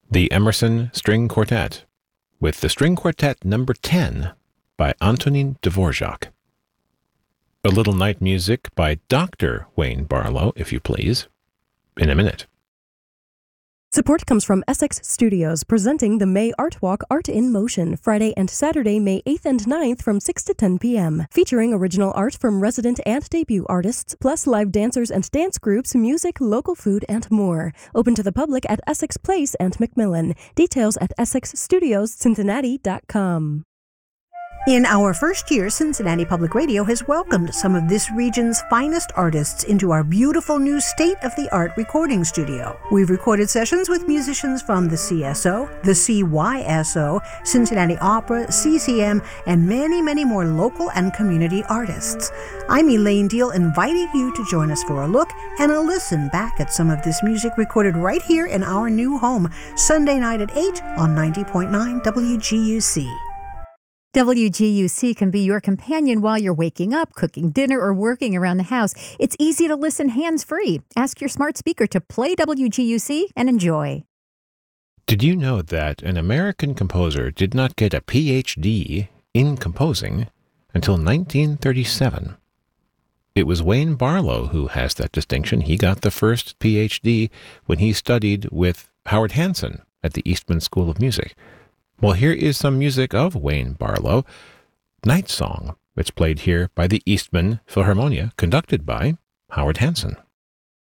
The Emerson String Quartet, with the String Quartet number 10 by Antonin Dvorak. A little night music by Dr. Wayne Barlow, if you please, in a minute. Support comes from Essex Studios, presenting the May Art Walk Art in Motion, Friday and Saturday, May 8th and 9th from 6 to 10 p.m., featuring original art from resident and debut artists, plus live dancers and dance groups, music, local food, and more. Open to the public at Essex Place and Macmillan. Details at EssexStudiosCincinnati.com. In our first year, Cincinnati Public Radio has welcomed some of this region's finest artists into our beautiful new state-of-the-art recording studio. We've recorded sessions with musicians from the CSO, the CYSO, Cincinnati Opera, CCM, and many, many more local and community artists. I'm Elaine Deal, inviting you to join us for a look and a listen back at some of this music recorded right here in our new home, Sunday night at 8 on 90.9 WGUC. WGUC can be your companion while you're waking up, cooking dinner, or working around the house. It's easy to listen hands-free. Ask your smart speaker to play WGUC and enjoy. Did you know that an American composer did not get a Ph.D. in composing until 1937? It was Wayne Barlow who has that distinction. He got the first Ph.D. when he studied with Howard Hanson at the Eastman School of Music. Well, here is some music of Wayne Barlow, Night Song. It's played here by the Eastman Philharmonia, conducted by Howard Hanson.